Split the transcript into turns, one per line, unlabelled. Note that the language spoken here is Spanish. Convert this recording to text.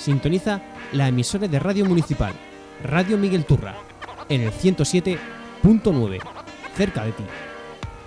Sintoniza la emisora de Radio Municipal, Radio Miguel Turra, en el 107.9, cerca de ti.